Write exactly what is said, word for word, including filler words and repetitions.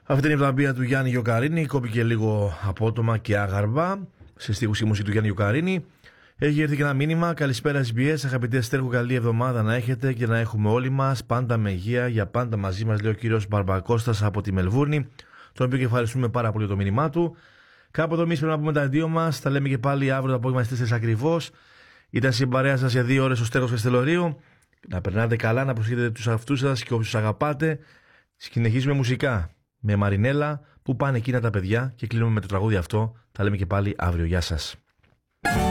Αυτή είναι η βλαμπία του Γιάννη Γιοκαρίνη. Κόπηκε λίγο απότομα και άγαρμα. Σε στίχους η μουσική του Γιάννη Γιοκαρίνη. Έχει έρθει και ένα μήνυμα. Καλησπέρα ες μπι ες. Αγαπητέ Στέρχου, καλή εβδομάδα να έχετε και να έχουμε όλοι μας. Πάντα με υγεία, για πάντα μαζί μας, λέει ο κύριος Μπαρμπακώστας από τη Μελβούρνη. Τον οποίο και ευχαριστούμε πάρα πολύ το μήνυμά του. Κάπου εδώ εμείς πρέπει να πούμε τα δύο μας. Τα λέμε και πάλι αύριο το απόγευμα στις τέσσερις ακριβώς. Ήταν στην παρέα σας για δύο ώρες ο Στέρχος Καστελωρίου. Να περνάτε καλά, να προσέχετε τους αυτούς σας και όποιους αγαπάτε. Συνεχίζουμε μουσικά με Μαρινέλα, που πάνε εκείνα τα παιδιά, και κλείνουμε με το τραγούδι αυτό. Τα λέμε και πάλι αύριο. Γεια σας.